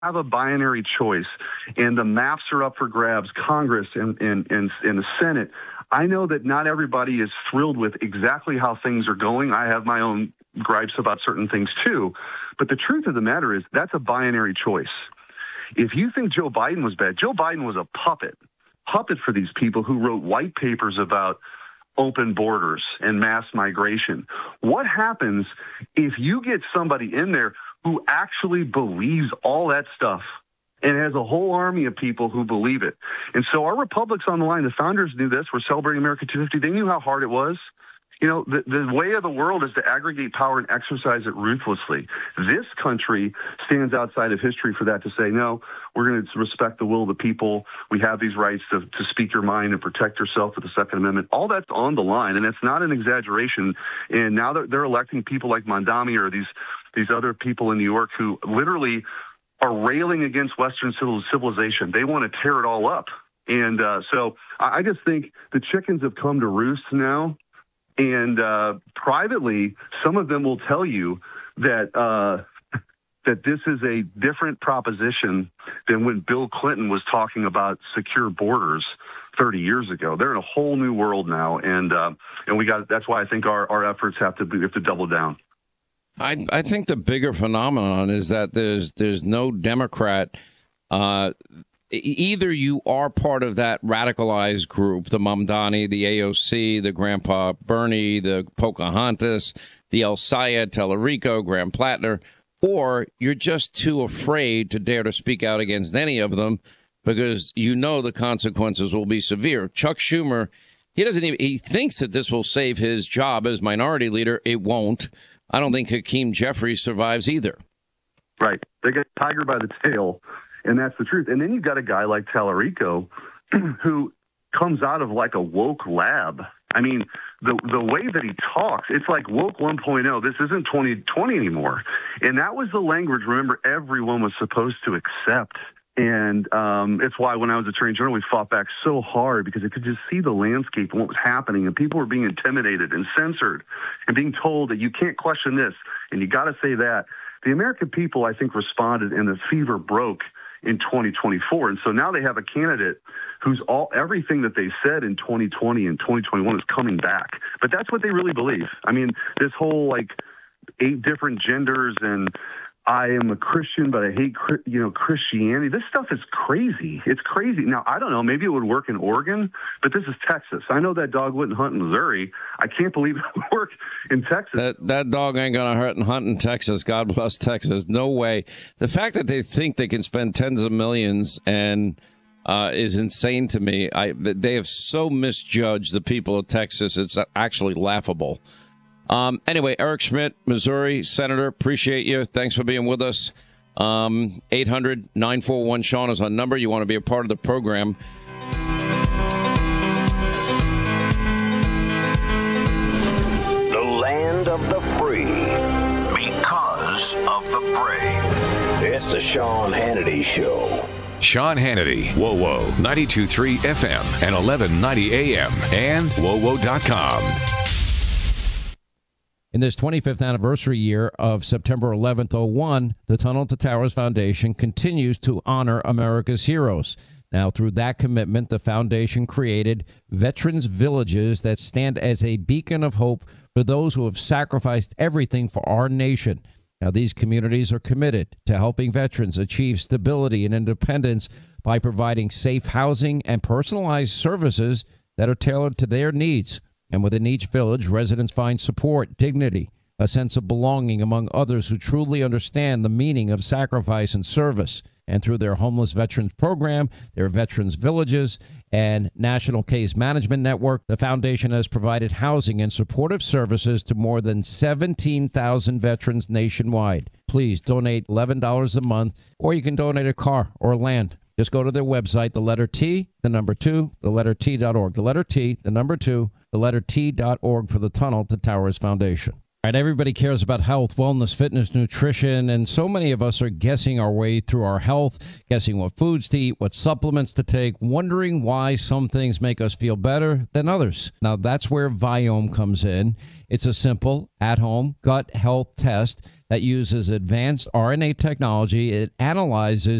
have a binary choice and the maps are up for grabs, Congress and the Senate, I know that not everybody is thrilled with exactly how things are going. I have my own gripes about certain things too. But the truth of the matter is that's a binary choice. If you think Joe Biden was bad, Joe Biden was a puppet for these people who wrote white papers about open borders and mass migration. What happens if you get somebody in there who actually believes all that stuff and has a whole army of people who believe it? And so our republic's on the line. The founders knew this. We're celebrating America 250. They knew how hard it was. You know, the way of the world is to aggregate power and exercise it ruthlessly. This country stands outside of history for that, to say, no, we're going to respect the will of the people. We have these rights to speak your mind and protect yourself with the Second Amendment. All that's on the line, and it's not an exaggeration. And now they're electing people like Mondami or these other people in New York who literally are railing against Western civilization. They want to tear it all up. And so I just think the chickens have come to roost now. And privately, some of them will tell you that that this is a different proposition than when Bill Clinton was talking about secure borders 30 years ago. They're in a whole new world now, and that's why I think our efforts have to double down. I think the bigger phenomenon is that there's no Democrat. Either you are part of that radicalized group, the Mamdani, the AOC, the Grandpa Bernie, the Pocahontas, the El Sayed, Tellerico, Graham Plattner, or you're just too afraid to dare to speak out against any of them because you know the consequences will be severe. Chuck Schumer, he thinks that this will save his job as minority leader. It won't. I don't think Hakeem Jeffries survives either. Right. They get tiger by the tail. And that's the truth. And then you've got a guy like Tallarico who comes out of like a woke lab. I mean, the way that he talks, it's like woke 1.0. This isn't 2020 anymore. And that was the language, remember, everyone was supposed to accept. And it's why when I was Attorney General, we fought back so hard because it could just see the landscape and what was happening. And people were being intimidated and censored and being told that you can't question this and you got to say that. The American people, I think, responded and the fever broke in 2024. And so now they have a candidate who's everything that they said in 2020 and 2021 is coming back. But that's what they really believe. I mean, this whole like 8 different genders and I am a Christian, but I hate, Christianity. This stuff is crazy. It's crazy. Now, I don't know. Maybe it would work in Oregon, but this is Texas. I know that dog wouldn't hunt in Missouri. I can't believe it would work in Texas. That dog ain't going to hunt in Texas. God bless Texas. No way. The fact that they think they can spend tens of millions and is insane to me. They have so misjudged the people of Texas. It's actually laughable. Anyway, Eric Schmidt, Missouri Senator, appreciate you. Thanks for being with us. 800-941-SEAN is our number. You want to be a part of the program. The land of the free because of the brave. It's the Sean Hannity Show. Sean Hannity, WOWO, 92.3 FM and 1190 AM and WOWO.com. In this 25th anniversary year of September 11th, 01, the Tunnel to Towers Foundation continues to honor America's heroes. Now, through that commitment, the foundation created Veterans Villages that stand as a beacon of hope for those who have sacrificed everything for our nation. Now, these communities are committed to helping veterans achieve stability and independence by providing safe housing and personalized services that are tailored to their needs. And within each village, residents find support, dignity, a sense of belonging among others who truly understand the meaning of sacrifice and service. And through their Homeless Veterans Program, their Veterans Villages, and National Case Management Network, the foundation has provided housing and supportive services to more than 17,000 veterans nationwide. Please donate $11 a month, or you can donate a car or land. Just go to their website, the letter T, the number 2, the letter T.org. The letter T, the number 2, the letter T.org for the Tunnel to Towers Foundation. All right, everybody cares about health, wellness, fitness, nutrition, and so many of us are guessing our way through our health, guessing what foods to eat, what supplements to take, wondering why some things make us feel better than others. Now, that's where Viome comes in. It's a simple, at-home gut health test that uses advanced RNA technology. It analyzes